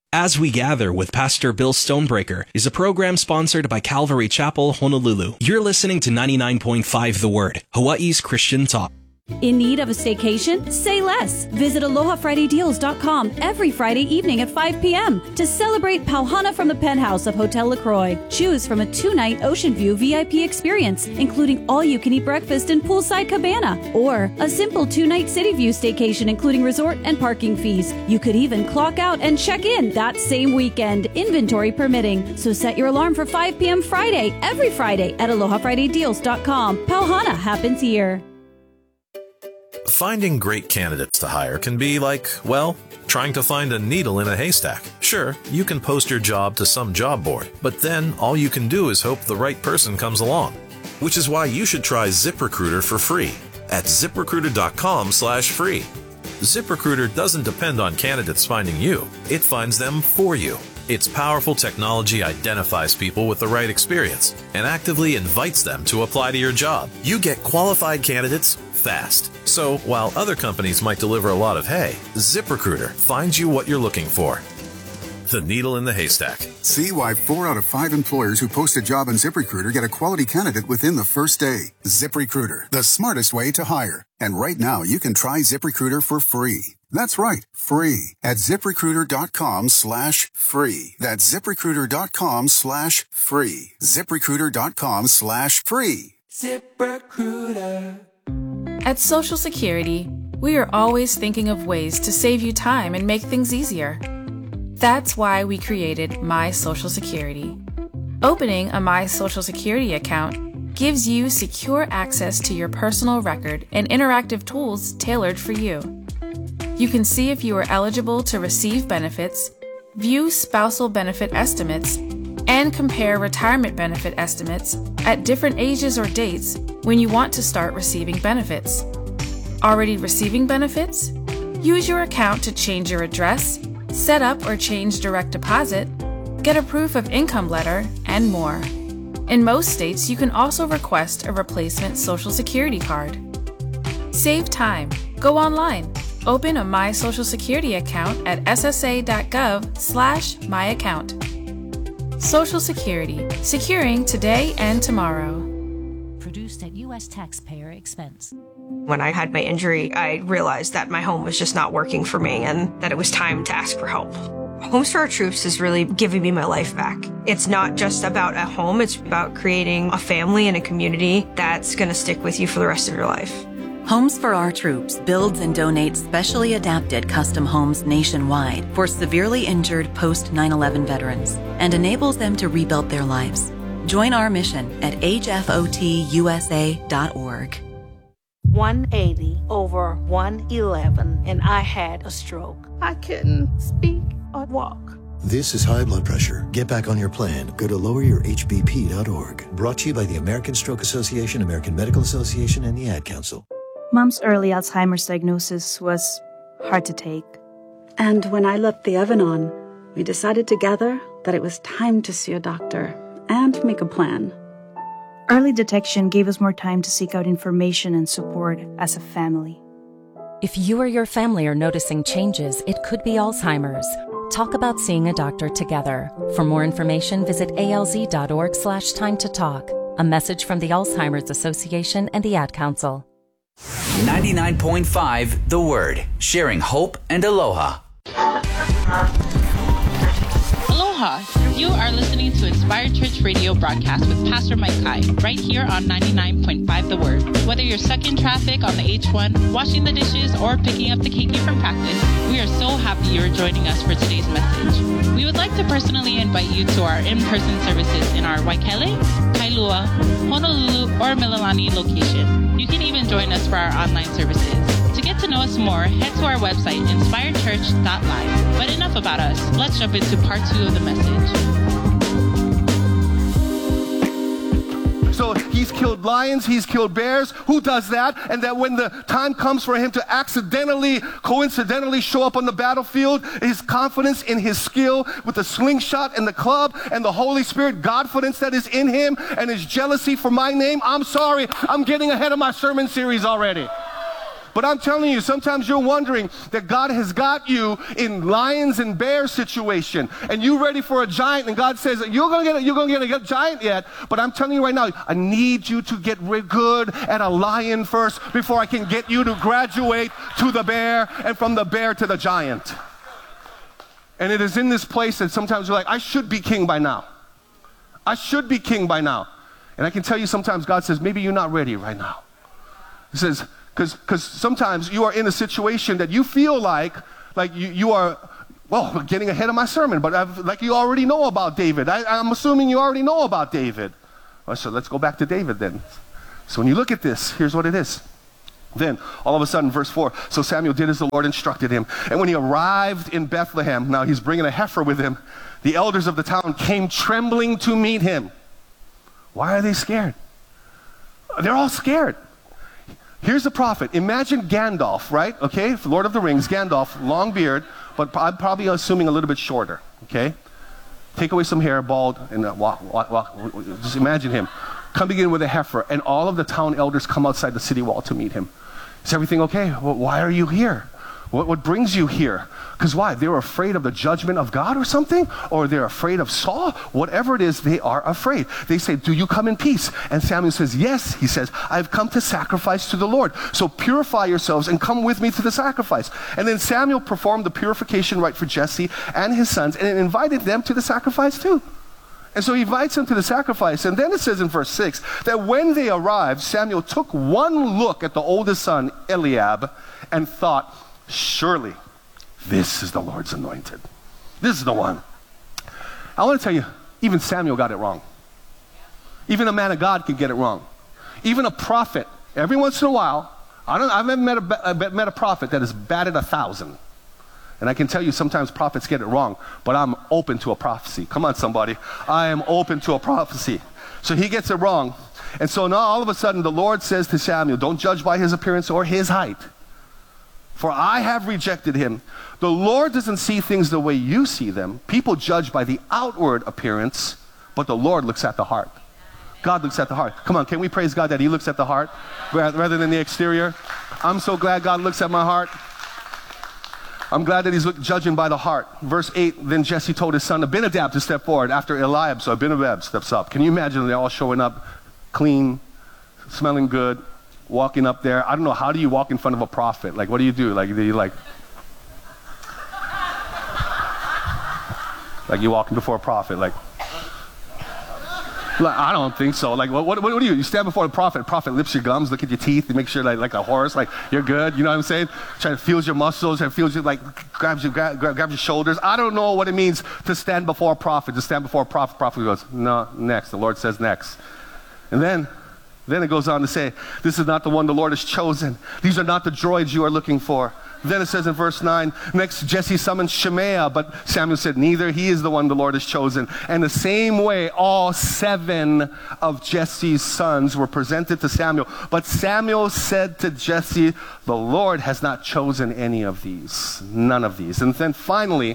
As We Gather with Pastor Bill Stonebreaker is a program sponsored by Calvary Chapel, Honolulu. You're listening to 99.5 The Word, Hawaii's Christian talk. In need of a staycation? Say less. Visit AlohaFridayDeals.com every Friday evening at 5 p.m. to celebrate Pauhana from the penthouse of Hotel LaCroix. Choose from a 2-night Ocean View VIP experience, including all-you-can-eat breakfast and poolside cabana, or a simple 2-night City View staycation, including resort and parking fees. You could even clock out and check in that same weekend, inventory permitting. So set your alarm for 5 p.m. Friday, every Friday at AlohaFridayDeals.com. Pauhana happens here. Finding great candidates to hire can be like, well, trying to find a needle in a haystack. Sure, you can post your job to some job board, but then all you can do is hope the right person comes along. Which is why you should try ZipRecruiter for free at ZipRecruiter.com/free. ZipRecruiter doesn't depend on candidates finding you. It finds them for you. Its powerful technology identifies people with the right experience and actively invites them to apply to your job. You get qualified candidates fast. So while other companies might deliver a lot of hay, ZipRecruiter finds you what you're looking for. The needle in the haystack. See why 4 out of 5 employers who post a job on ZipRecruiter get a quality candidate within the first day. ZipRecruiter, the smartest way to hire. And right now, you can try ZipRecruiter for free. That's right, free at ZipRecruiter.com/free. That's ZipRecruiter.com/free. ZipRecruiter.com/free. ZipRecruiter. At Social Security, we are always thinking of ways to save you time and make things easier. That's why we created My Social Security. Opening a My Social Security account gives you secure access to your personal record and interactive tools tailored for you. You can see if you are eligible to receive benefits, view spousal benefit estimates, and compare retirement benefit estimates at different ages or dates when you want to start receiving benefits. Already receiving benefits? Use your account to change your address, set up or change direct deposit, get a proof of income letter, and more. In most states, you can also request a replacement Social Security card. Save time. Go online. Open a My Social Security account at ssa.gov/myaccount. Social Security, securing today and tomorrow. Produced at U.S. taxpayer expense. When I had my injury, I realized that my home was just not working for me and that it was time to ask for help. Homes for Our Troops is really giving me my life back. It's not just about a home, it's about creating a family and a community that's going to stick with you for the rest of your life. Homes for Our Troops builds and donates specially adapted custom homes nationwide for severely injured post-9/11 veterans and enables them to rebuild their lives. Join our mission at hfotusa.org. 180 over 111, and I had a stroke. I couldn't speak or walk. This is high blood pressure. Get back on your plan. Go to loweryourhbp.org. Brought to you by the American Stroke Association, American Medical Association, and the Ad Council. Mom's early Alzheimer's diagnosis was hard to take. And when I left the Evan-On, we decided together that it was time to see a doctor and make a plan. Early detection gave us more time to seek out information and support as a family. If you or your family are noticing changes, it could be Alzheimer's. Talk about seeing a doctor together. For more information, visit alz.org/time to talk. A message from the Alzheimer's Association and the Ad Council. 99.5 The Word, sharing hope and aloha. Aloha! You are listening to Inspired Church Radio broadcast with Pastor Mike Kai, right here on 99.5 The Word. Whether you're stuck in traffic on the H1, washing the dishes, or picking up the keiki from practice, we are so happy you're joining us for today's message. We would like to personally invite you to our in-person services in our Waikele, Kailua, Honolulu, or Mililani location. You can even join us for our online services. To get to know us more, head to our website, inspiredchurch.live. But enough about us. Let's jump into part 2 of the message. So he's killed lions, he's killed bears. Who does that? And that when the time comes for him to coincidentally show up on the battlefield, his confidence in his skill with the slingshot and the club and the Holy Spirit, Godfidence that is in him, and his jealousy for my name. I'm sorry, I'm getting ahead of my sermon series already. But I'm telling you, sometimes you're wondering that God has got you in lions and bears situation, and you're ready for a giant, and God says, you're gonna get a giant yet, but I'm telling you right now, I need you to get good at a lion first before I can get you to graduate to the bear, and from the bear to the giant. And it is in this place that sometimes you're like, I should be king by now. I should be king by now. And I can tell you sometimes God says, maybe you're not ready right now. He says, because sometimes you are in a situation that you feel like you are, well, getting ahead of my sermon, but like you already know about David. I'm assuming you already know about David. Well, so let's go back to David then. So when you look at this, here's what it is. Then, all of a sudden, verse 4, so Samuel did as the Lord instructed him. And when he arrived in Bethlehem, now he's bringing a heifer with him, the elders of the town came trembling to meet him. Why are they scared? They're all scared. Here's the prophet. Imagine Gandalf, right? Okay, Lord of the Rings, Gandalf, long beard, but I'm probably assuming a little bit shorter, okay? Take away some hair, bald, and walk. Just imagine him. Come begin with a heifer, and all of the town elders come outside the city wall to meet him. Is everything okay? Well, why are you here? What brings you here? Because why? They were afraid of the judgment of God or something? Or they're afraid of Saul? Whatever it is, they are afraid. They say, do you come in peace? And Samuel says, yes. He says, I've come to sacrifice to the Lord. So purify yourselves and come with me to the sacrifice. And then Samuel performed the purification rite for Jesse and his sons and invited them to the sacrifice too. And so he invites them to the sacrifice. And then it says in verse 6 that when they arrived, Samuel took one look at the oldest son, Eliab, and thought, surely this is the Lord's anointed. This is the one. I want to tell you, even Samuel got it wrong. Even a man of God can get it wrong. Even a prophet, every once in a while, I've never met a prophet that has batted 1,000. And I can tell you sometimes prophets get it wrong, but I'm open to a prophecy. Come on, somebody. I am open to a prophecy. So he gets it wrong. And so now all of a sudden the Lord says to Samuel, don't judge by his appearance or his height, for I have rejected him. The Lord doesn't see things the way you see them. People judge by the outward appearance, but the Lord looks at the heart. God looks at the heart. Come on, can we praise God that he looks at the heart rather than the exterior? I'm so glad God looks at my heart. I'm glad that he's judging by the heart. Verse 8, then Jesse told his son Abinadab to step forward after Eliab. So Abinadab steps up. Can you imagine they're all showing up clean, smelling good, walking up there? I don't know, how do you walk in front of a prophet? Like, what do you do? Like, do you like you walking before a prophet? Like, I don't think so. Like, what do you? You stand before the prophet lips your gums, look at your teeth, and make sure like a horse, like you're good. You know what I'm saying? Trying to feel your muscles, and feels you, like grabs your shoulders. I don't know what it means to stand before a prophet. To stand before a prophet, prophet goes, no, next. The Lord says next. And then it goes on to say, this is not the one the Lord has chosen. These are not the droids you are looking for. Then it says in verse 9, next Jesse summoned Shemaiah, but Samuel said, neither he is the one the Lord has chosen. And the same way, all 7 of Jesse's sons were presented to Samuel. But Samuel said to Jesse, the Lord has not chosen any of these, none of these. And then finally,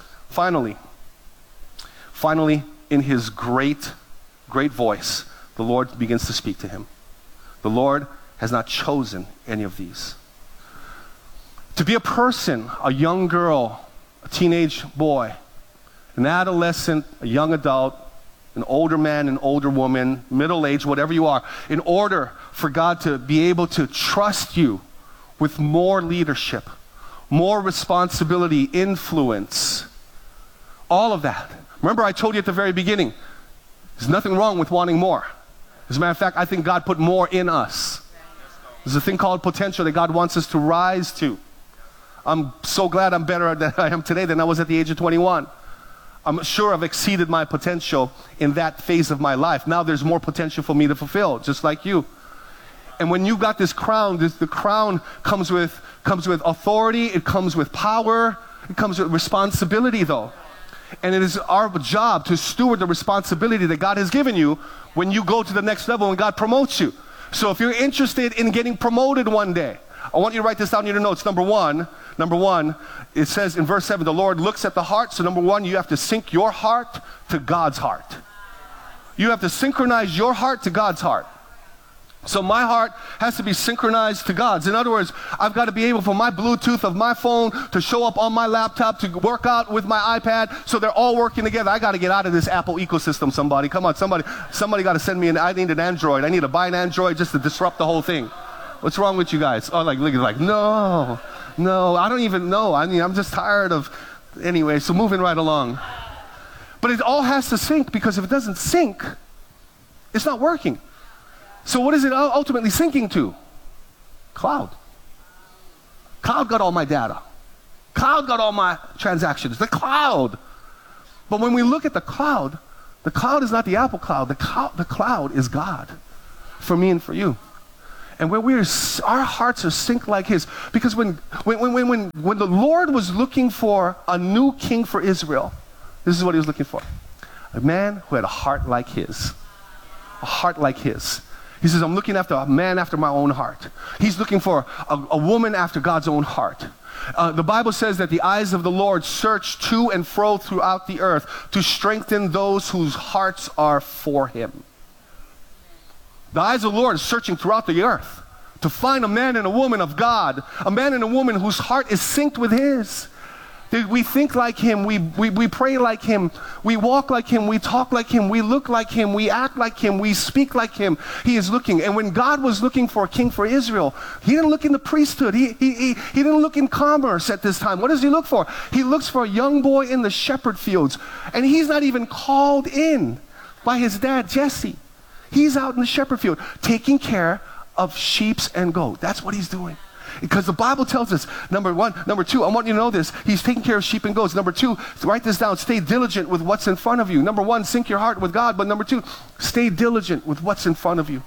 in his great voice, the Lord begins to speak to him. The Lord has not chosen any of these. To be a person, a young girl, a teenage boy, an adolescent, a young adult, an older man, an older woman, middle age, whatever you are, in order for God to be able to trust you with more leadership, more responsibility, influence, all of that. Remember, I told you at the very beginning, there's nothing wrong with wanting more. As a matter of fact, I think God put more in us. There's a thing called potential that God wants us to rise to. I'm so glad I'm better than I am today than I was at the age of 21. I'm sure I've exceeded my potential in that phase of my life. Now there's more potential for me to fulfill, just like you. And when you got this crown, the crown comes with authority, it comes with power, it comes with responsibility though. And it is our job to steward the responsibility that God has given you when you go to the next level and God promotes you. So if you're interested in getting promoted one day, I want you to write this down in your notes. Number one, it says in verse 7, the Lord looks at the heart. So number 1, you have to sync your heart to God's heart. You have to synchronize your heart to God's heart. So my heart has to be synchronized to God's. In other words, I've got to be able for my Bluetooth of my phone to show up on my laptop, to work out with my iPad, so they're all working together. I got to get out of this Apple ecosystem, somebody. Come on, somebody got to send me I need an Android. I need to buy an Android just to disrupt the whole thing. What's wrong with you guys? Oh, like no, I don't even know. I mean, I'm just tired of, anyway, so moving right along. But it all has to sync, because if it doesn't sync, it's not working. So what is it ultimately syncing to? Cloud. Cloud got all my data. Cloud got all my transactions. The cloud. But when we look at the cloud is not the Apple cloud. The cloud is God for me and for you. And where our hearts are synced like His. Because when the Lord was looking for a new king for Israel, this is what He was looking for. A man who had a heart like His. A heart like His. He says, I'm looking after a man after my own heart. He's looking for a woman after God's own heart. The Bible says that the eyes of the Lord search to and fro throughout the earth to strengthen those whose hearts are for Him. The eyes of the Lord are searching throughout the earth to find a man and a woman of God, a man and a woman whose heart is synced with His. We think like Him, we pray like Him, we walk like Him, we talk like Him, we look like Him, we act like Him, we speak like Him. He is looking. And when God was looking for a king for Israel, He didn't look in the priesthood. He didn't look in commerce at this time. What does He look for? He looks for a young boy in the shepherd fields. And he's not even called in by his dad, Jesse. He's out in the shepherd field taking care of sheep and goats. That's what he's doing. Because the Bible tells us, number one. Number two, I want you to know this. He's taking care of sheep and goats. Number two, write this down. Stay diligent with what's in front of you. Number one, sync your heart with God. But number two, stay diligent with what's in front of you.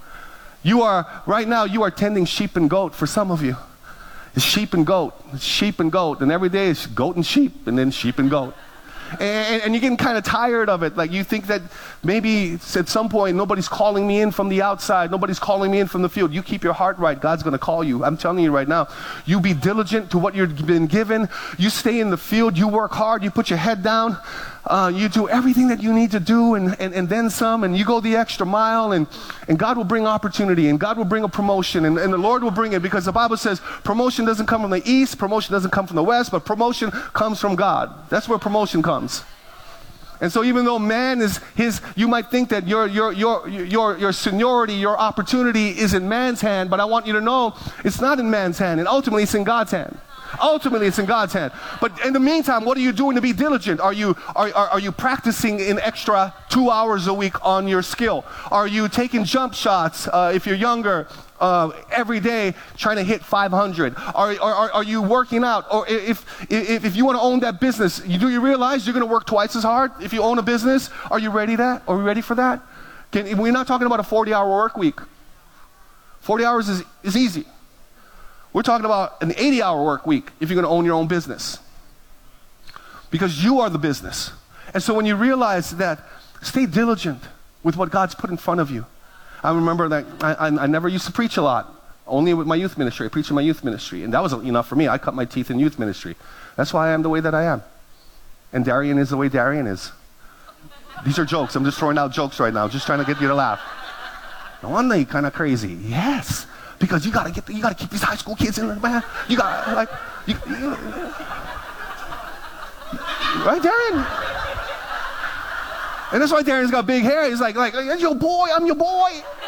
Right now, you are tending sheep and goat for some of you. It's sheep and goat. It's sheep and goat. And every day it's goat and sheep, and then sheep and goat. And you're getting kind of tired of it. Like you think that maybe at some point nobody's calling me in from the outside. Nobody's calling me in from the field. You keep your heart right. God's going to call you. I'm telling you right now. You be diligent to what you've been given. You stay in the field. You work hard. You put your head down. You do everything that you need to do and then some. And you go the extra mile. And God will bring opportunity. And God will bring a promotion. And the Lord will bring it. Because the Bible says promotion doesn't come from the east. Promotion doesn't come from the west. But promotion comes from God. That's where promotion comes. And so even though man is you might think that your seniority, your opportunity is in man's hand, but I want you to know it's not in man's hand, and ultimately it's in God's hand. Ultimately it's in God's hand. But in the meantime, what are you doing to be diligent? Are you practicing an extra 2 hours a week on your skill? Are you taking jump shots if you're younger? Every day trying to hit 500? Are you working out? Or if you want to own that business, do you realize you're going to work twice as hard if you own a business? Are you ready Are we ready for that? We're not talking about a 40-hour work week. 40 hours is easy. We're talking about an 80-hour work week if you're going to own your own business. Because you are the business. And so when you realize that, stay diligent with what God's put in front of you. I remember that I never used to preach a lot, only with my youth ministry. I preached in my youth ministry, and that was enough for me. I cut my teeth in youth ministry. That's why I am the way that I am. And Darian is the way Darian is. These are jokes. I'm just throwing out jokes right now, just trying to get you to laugh. No wonder you're kind of crazy. Yes, because you gotta keep these high school kids in there, man. You gotta right, Darian? And that's why Darian's got big hair. He's like, that's your boy, I'm your boy.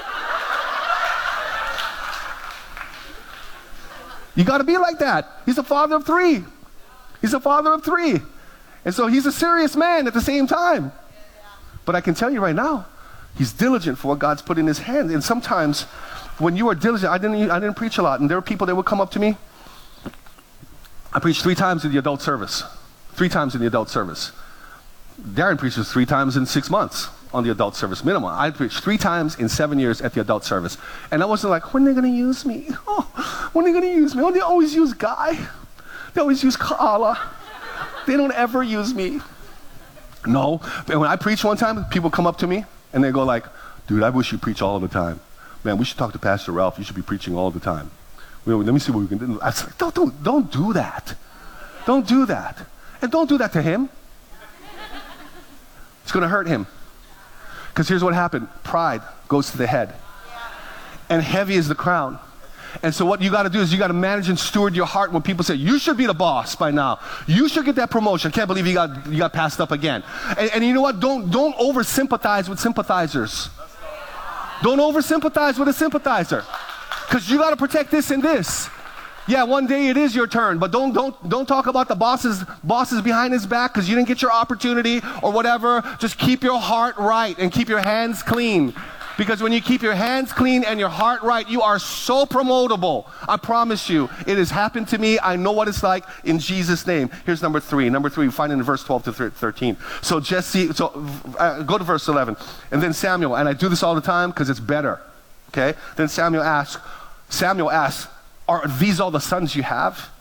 You got to be like that. He's a father of three. He's a father of three. And so he's a serious man at the same time. But I can tell you right now, he's diligent for what God's put in his hand. And sometimes when you are diligent, I didn't preach a lot. And there were people that would come up to me. I preached 3 times in the adult service. 3 times in the adult service. Darren preaches 3 times in 6 months on the adult service minimum. I preached 3 times in 7 years at the adult service. And I wasn't like, when are they going to use me? Oh, when are they going to use me? Oh, they always use Guy. They always use Carla. They don't ever use me. No. And when I preach one time, people come up to me and they go like, dude, I wish you preach all the time. Man, we should talk to Pastor Ralph. You should be preaching all the time. Let me see what we can do. I was like, don't do that. Don't do that. And don't do that to him. It's going to hurt him. Because here's what happened. Pride goes to the head. and heavy is the crown. And so what you got to do is you got to manage and steward your heart when people say, you should be the boss by now. You should get that promotion. Can't believe you got passed up again. And you know what? Don't over-sympathize with sympathizers. Don't over-sympathize with a sympathizer. Because you got to protect this and this. Yeah, one day it is your turn, but don't talk about the bosses behind his back because you didn't get your opportunity or whatever. Just keep your heart right and keep your hands clean. Because when you keep your hands clean and your heart right, you are so promotable. I promise you, it has happened to me. I know what it's like in Jesus' name. Here's number three. Number three, we find it in verse 12 to 13. So go to verse 11. And then Samuel, and I do this all the time because it's better. Okay? Then Samuel asks, are these all the sons you have?